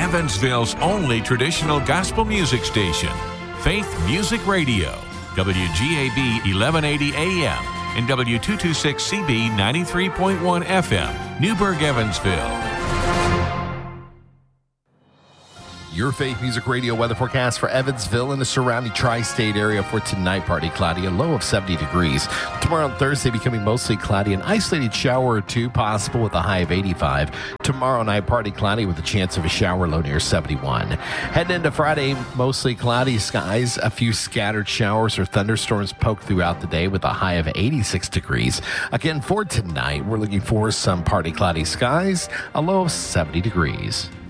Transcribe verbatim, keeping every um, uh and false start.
Evansville's only traditional gospel music station, Faith Music Radio, W G A B eleven eighty A M and W two twenty-six C B ninety-three point one F M, Newburgh, Evansville. Your Faith Music Radio weather forecast for Evansville and the surrounding tri-state area for tonight. Partly cloudy, a low of seventy degrees. Tomorrow and Thursday becoming mostly cloudy, an isolated shower or two possible with a high of eighty-five. Tomorrow night, partly cloudy with a chance of a shower, low near seventy-one. Heading into Friday, mostly cloudy skies, a few scattered showers or thunderstorms poke throughout the day with a high of eighty-six degrees. Again, for tonight, we're looking for some partly cloudy skies, a low of seventy degrees.